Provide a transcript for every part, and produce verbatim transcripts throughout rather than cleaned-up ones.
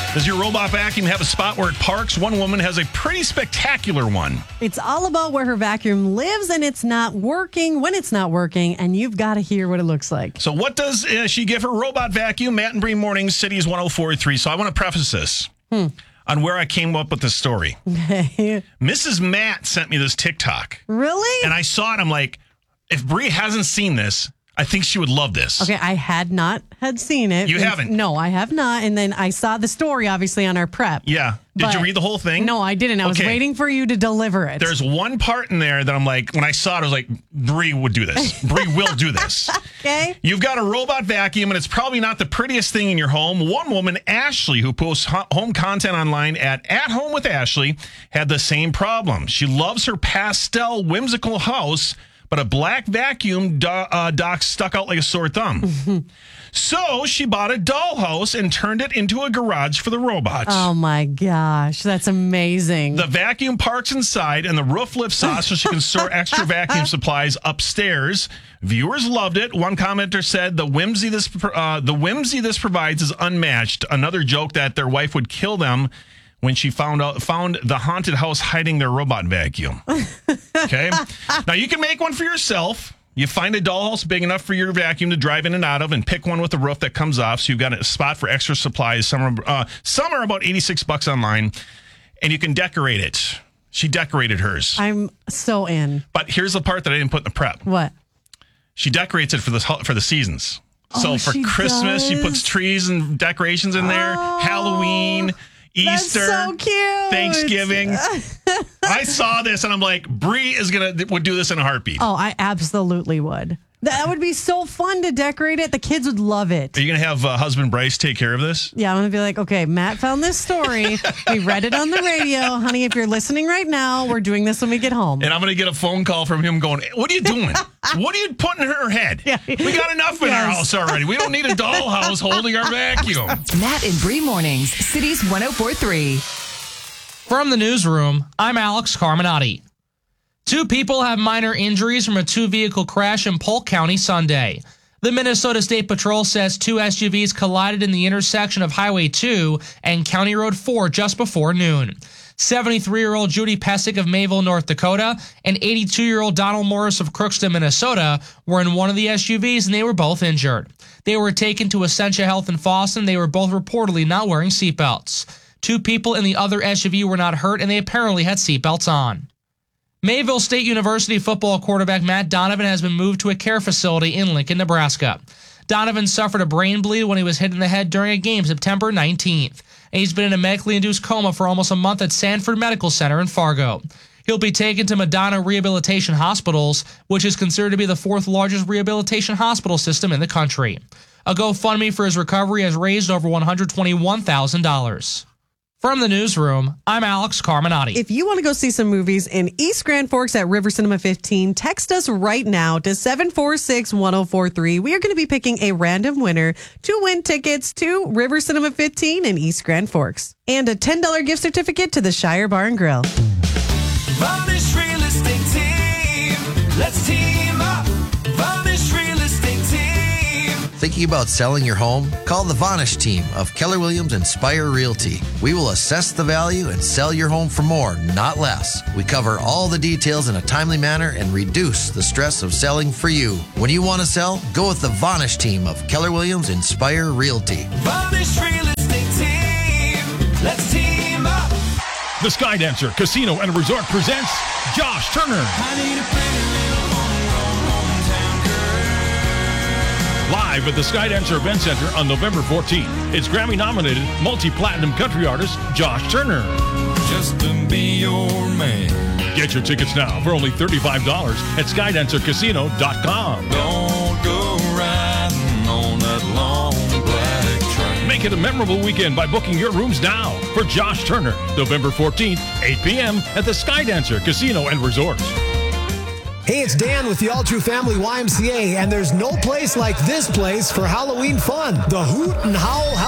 Does your robot vacuum have a spot where it parks? One woman has a pretty spectacular one. It's all about where her vacuum lives, and it's not working when it's not working, and you've got to hear what it looks like. So what does uh, she give her robot vacuum? Matt and Bree Mornings, Cities one oh four point three. So I want to preface this hmm. on where I came up with this story. Okay. Missus Matt sent me this TikTok. Really? And I saw it. I'm like, if Bree hasn't seen this, I think she would love this. Okay, I had not had seen it. You and, haven't? No, I have not. And then I saw the story, obviously, on our prep. Yeah. Did you read the whole thing? No, I didn't. I was okay. waiting for you to deliver it. There's one part in there that I'm like, when I saw it, I was like, Bree would do this. Bree will do this. Okay. You've got a robot vacuum, and it's probably not the prettiest thing in your home. One woman, Ashley, who posts home content online at At Home with Ashley, had the same problem. She loves her pastel, whimsical house, but a black vacuum do- uh, dock stuck out like a sore thumb. So she bought a dollhouse and turned it into a garage for the robot. Oh, my gosh. That's amazing. The vacuum parks inside, and the roof lifts off so she can store extra vacuum supplies upstairs. Viewers loved it. One commenter said, the whimsy this uh, the whimsy this provides is unmatched. Another joke that their wife would kill them when she found out found the haunted house hiding their robot vacuum. Okay? Now, you can make one for yourself. You find a dollhouse big enough for your vacuum to drive in and out of, and pick one with a roof that comes off, so you've got a spot for extra supplies. Some are, uh, some are about eighty-six bucks online, and you can decorate it. She decorated hers. I'm so in. But here's the part that I didn't put in the prep. What? She decorates it for the for the seasons. So Oh, for she Christmas, does? she puts trees and decorations in there. Oh, Halloween, Easter, that's so cute. Thanksgiving. I saw this and I'm like, Bree is gonna would do this in a heartbeat. Oh, I absolutely would. That would be so fun to decorate it. The kids would love it. Are you gonna have uh, husband Bryce take care of this? Yeah, I'm going to be like, okay, Matt found this story. We read it on the radio. Honey, if you're listening right now, we're doing this when we get home. And I'm gonna get a phone call from him going, "What are you doing? What are you putting in her head? Yeah. We got enough in Yes. our house already. We don't need a dollhouse holding our vacuum." Matt and Bree Mornings, Cities one oh four point three. From the newsroom, I'm Alex Carminati. Two people have minor injuries from a two-vehicle crash in Polk County Sunday. The Minnesota State Patrol says two S U Vs collided in the intersection of Highway two and County Road four just before noon. seventy-three-year-old Judy Pesic of Mayville, North Dakota, and eighty-two-year-old Donald Morris of Crookston, Minnesota, were in one of the S U Vs, and they were both injured. They were taken to Essentia Health in Fosston. They were both reportedly not wearing seatbelts. Two people in the other S U V were not hurt, and they apparently had seatbelts on. Mayville State University football quarterback Matt Donovan has been moved to a care facility in Lincoln, Nebraska. Donovan suffered a brain bleed when he was hit in the head during a game September nineteenth. And he's been in a medically induced coma for almost a month at Sanford Medical Center in Fargo. He'll be taken to Madonna Rehabilitation Hospitals, which is considered to be the fourth largest rehabilitation hospital system in the country. A GoFundMe for his recovery has raised over one hundred twenty-one thousand dollars. From the newsroom, I'm Alex Carminati. If you want to go see some movies in East Grand Forks at River Cinema fifteen, text us right now to seven four six, one oh four three. We are going to be picking a random winner to win tickets to River Cinema fifteen in East Grand Forks and a ten dollars gift certificate to the Shire Bar and Grill. Varnish Real Estate Team. Let's team up. Varnish Real Estate Team. Thinking about selling your home? Call the Vanish team of Keller Williams Inspire Realty. We will assess the value and sell your home for more, not less. We cover all the details in a timely manner and reduce the stress of selling for you. When you want to sell, go with the Vanish team of Keller Williams Inspire Realty. Varnish Real Estate Team. Let's team up. The Skydancer Casino and Resort presents Josh Turner. I need a pretty little homegrown hometown girl. Live at the Skydancer Event Center on November fourteenth. It's Grammy-nominated multi-platinum country artist Josh Turner. Just to be your man. Get your tickets now for only thirty-five dollars at skydancer casino dot com. Don't go riding on that long black train. Make it a memorable weekend by booking your rooms now for Josh Turner, November fourteenth, eight p.m. at the Skydancer Casino and Resort. Hey, it's Dan with the All True Family Y M C A, and there's no place like this place for Halloween fun. The Hoot and Howl Halloween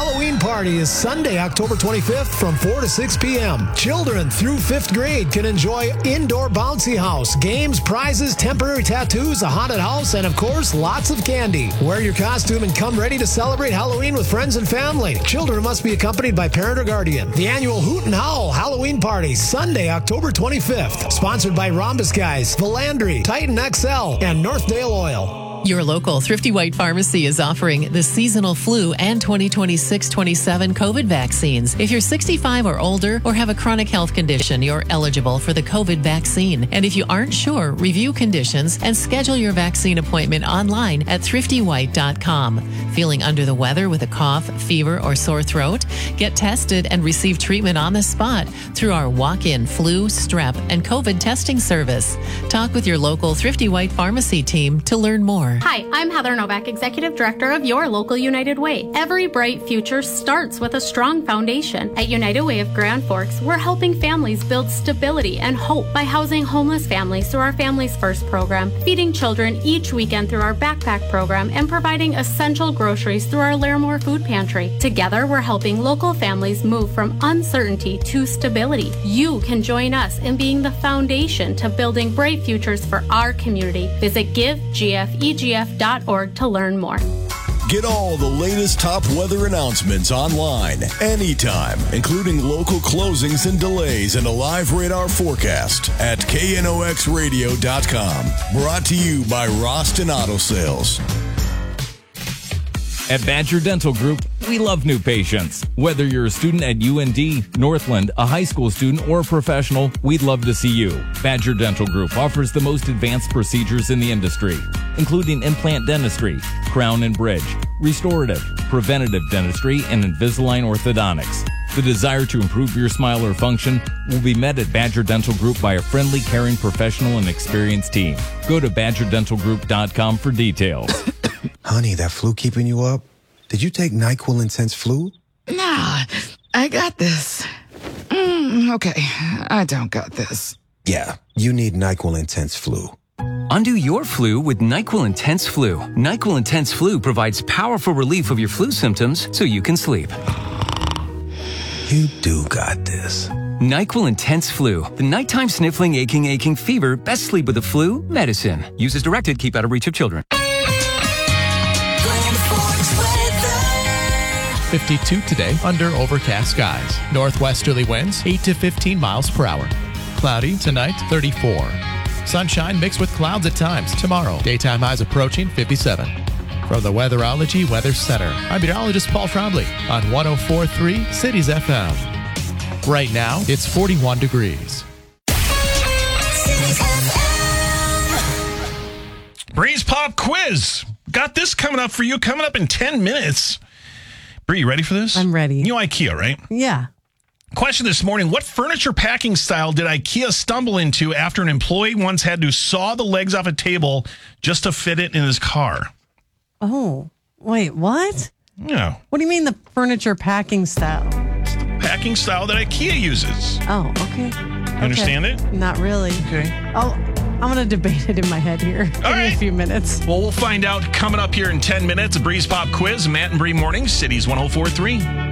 Party is Sunday, October twenty-fifth from four to six p.m. Children through fifth grade can enjoy indoor bouncy house, games, prizes, temporary tattoos, a haunted house, and of course, lots of candy. Wear your costume and come ready to celebrate Halloween with friends and family. Children must be accompanied by parent or guardian. The annual Hoot and Howl Halloween Party, Sunday, October twenty-fifth. Sponsored by Rhombus Guys, Valandry, Titan X L, and Northdale Oil. Your local Thrifty White Pharmacy is offering the seasonal flu and twenty twenty-six twenty-seven COVID vaccines. If you're sixty-five or older or have a chronic health condition, you're eligible for the COVID vaccine. And if you aren't sure, review conditions and schedule your vaccine appointment online at thrifty white dot com. Feeling under the weather with a cough, fever, or sore throat? Get tested and receive treatment on the spot through our walk-in flu, strep, and COVID testing service. Talk with your local Thrifty White Pharmacy team to learn more. Hi, I'm Heather Novak, Executive Director of your local United Way. Every bright future starts with a strong foundation. At United Way of Grand Forks, we're helping families build stability and hope by housing homeless families through our Families First program, feeding children each weekend through our backpack program, and providing essential groceries through our Larimore Food Pantry. Together, we're helping local families move from uncertainty to stability. You can join us in being the foundation to building bright futures for our community. Visit give g f e g f dot org to learn more. Get all the latest top weather announcements online, anytime, including local closings and delays and a live radar forecast at K N O X radio dot com. Brought to you by Roston Auto Sales. At Badger Dental Group, we love new patients. Whether you're a student at U N D, Northland, a high school student, or a professional, we'd love to see you. Badger Dental Group offers the most advanced procedures in the industry, including implant dentistry, crown and bridge, restorative, preventative dentistry, and Invisalign orthodontics. The desire to improve your smile or function will be met at Badger Dental Group by a friendly, caring, professional, and experienced team. Go to badger dental group dot com for details. Honey, that flu keeping you up? Did you take NyQuil Intense Flu? Nah, I got this. Mm, okay, I don't got this. Yeah, you need NyQuil Intense Flu. Undo your flu with NyQuil Intense Flu. NyQuil Intense Flu provides powerful relief of your flu symptoms so you can sleep. You do got this. NyQuil Intense Flu. The nighttime sniffling, aching, aching fever. Best sleep with the flu medicine. Use as directed. Keep out of reach of children. fifty-two today under overcast skies. Northwesterly winds eight to fifteen miles per hour. Cloudy tonight, thirty-four. Sunshine mixed with clouds at times tomorrow. Daytime highs approaching fifty-seven. From the Weatherology Weather Center, I'm meteorologist Paul Trombley on one oh four point three Cities F M. Right now, it's forty-one degrees. Breeze Pop Quiz. Got this coming up for you, coming up in ten minutes. Bree, you ready for this? I'm ready. You know IKEA, right? Yeah. Question this morning. What furniture packing style did IKEA stumble into after an employee once had to saw the legs off a table just to fit it in his car? Oh, wait, what? Yeah. What do you mean the furniture packing style? It's the packing style that IKEA uses. Oh, okay. You understand it? Not really. Okay. Oh, I'm going to debate it in my head here. Give All me right. a few minutes. Well, we'll find out coming up here in ten minutes. A Breeze Pop Quiz. Matt and Bree Mornings, Cities one oh four point three.